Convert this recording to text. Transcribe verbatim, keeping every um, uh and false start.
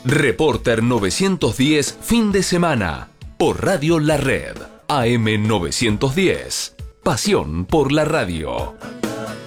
Reporter novecientos diez fin de semana por Radio La Red. A M novecientos diez. Pasión por la radio.